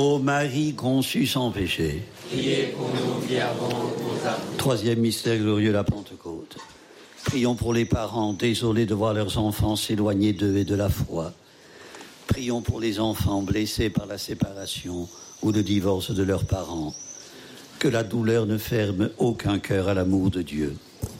Ô Marie conçue sans péché. Priez pour nous qui avons nos âmes. Troisième mystère glorieux, la Pentecôte. Prions pour les parents désolés de voir leurs enfants s'éloigner d'eux et de la foi. Prions pour les enfants blessés par la séparation ou le divorce de leurs parents. Que la douleur ne ferme aucun cœur à l'amour de Dieu.